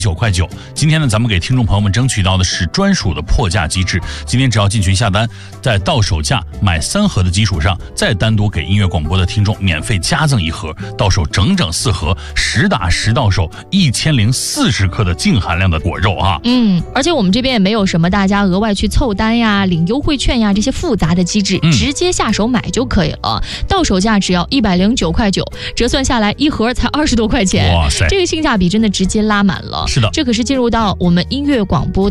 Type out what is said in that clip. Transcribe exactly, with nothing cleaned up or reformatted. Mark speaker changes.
Speaker 1: 九块九。今天呢，咱们给听众朋友们争取到的是专属的破价机制。今天只要进群下单，在到手价买三盒的基础上，再单独给音乐广播的听众免费加赠一盒，到手整整四盒，实打实到手一千零四十克的净含量的果肉啊。
Speaker 2: 嗯，而且我们这边也没有什么大家额外去凑单呀、领优惠券呀这些复杂的机制，
Speaker 1: 嗯、
Speaker 2: 直接下手买就可以了。到手价只要一百零九块九，折算下来一盒才二十多块钱。
Speaker 1: 哇塞，
Speaker 2: 这个性价比真的直接拉满了。
Speaker 1: 是的，
Speaker 2: 这可是进入到我们音乐广播